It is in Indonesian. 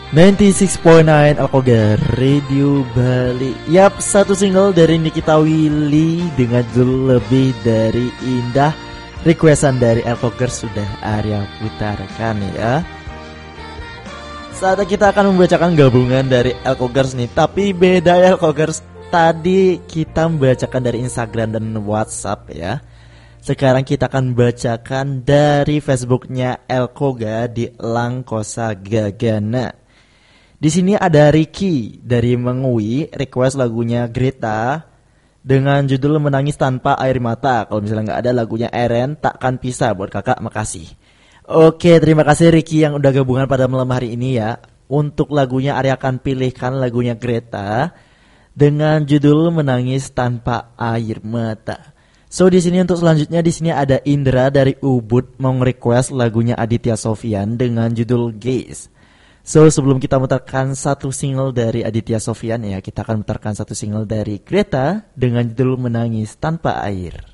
96.9 Alkoga Radio Bali. Yap, satu single dari Nikita Willy dengan judul Lebih Dari Indah. Requestan dari Alkogers sudah Arya putarkan ya. Saatnya kita akan membacakan gabungan dari Alkogers nih. Tapi beda ya Alkogers. Tadi kita membacakan dari Instagram dan WhatsApp ya. Sekarang kita akan bacakan dari Facebooknya Elkoga di Langkosa Gagana. Di sini ada Ricky dari Mengui request lagunya Greta dengan judul Menangis Tanpa Air Mata. Kalau misalnya nggak ada lagunya Eren Takkan Pisah buat kakak, makasih. Oke, terima kasih Ricky yang udah gabungan pada malam hari ini ya. Untuk lagunya Arya akan pilihkan lagunya Greta dengan judul Menangis Tanpa Air Mata. So di sini untuk selanjutnya di sini ada Indra dari Ubud mau request lagunya Aditya Sofyan dengan judul Gaze. So sebelum kita mutarkan satu single dari Aditya Sofyan ya, kita akan mutarkan satu single dari Greta dengan judul Menangis Tanpa Air.